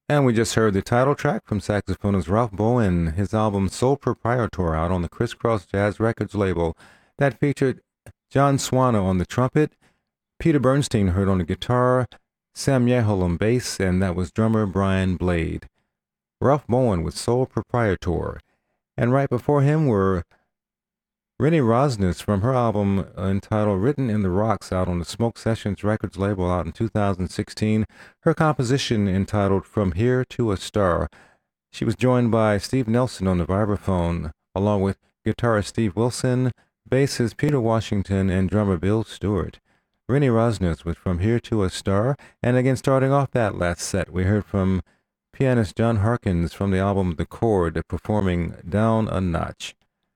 And we just heard the title track from saxophonist Ralph Bowen, his album Sole Proprietor, out on the Criss Cross Jazz Records label, that featured John Swano on the trumpet, Peter Bernstein heard on the guitar, Sam Yehel on bass, and that was drummer Brian Blade. Ralph Bowen with Sole Proprietor. And right before him were Rennie Rosnes from her album entitled Written in the Rocks, out on the Smoke Sessions Records label, out in 2016. Her composition entitled From Here to a Star. She was joined by Steve Nelson on the vibraphone, along with guitarist Steve Wilson, bassist Peter Washington, and drummer Bill Stewart. Rennie Rosnes with From Here to a Star. And again, starting off that last set, we heard from pianist John Harkins from the album The Chord, performing Down a Notch.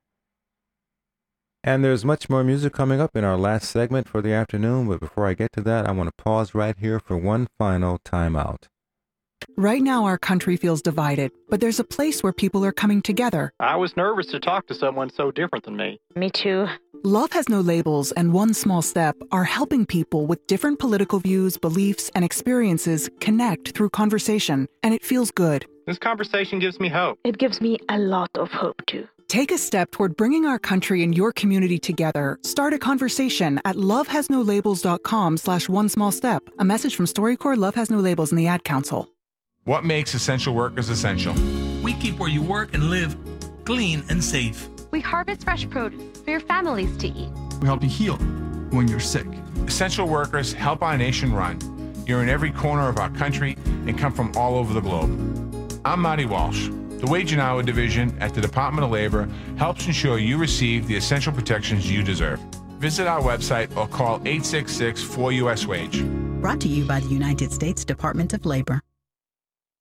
And there's much more music coming up in our last segment for the afternoon, but before I get to that, I want to pause right here for one final timeout. Right now, our country feels divided, but there's a place where people are coming together. I was nervous to talk to someone so different than me. Me too. Love Has No Labels and One Small Step are helping people with different political views, beliefs, and experiences connect through conversation, and it feels good. This conversation gives me hope. It gives me a lot of hope too. Take a step toward bringing our country and your community together. Start a conversation at lovehasnolabels.com/one small step. A message from StoryCorps, Love Has No Labels, and the Ad Council. What makes essential workers essential? We keep where you work and live clean and safe. We harvest fresh produce for your families to eat. We help you heal when you're sick. Essential workers help our nation run. You're in every corner of our country and come from all over the globe. I'm Marty Walsh. The Wage and Hour Division at the Department of Labor helps ensure you receive the essential protections you deserve. Visit our website or call 866-4US-WAGE. Brought to you by the United States Department of Labor.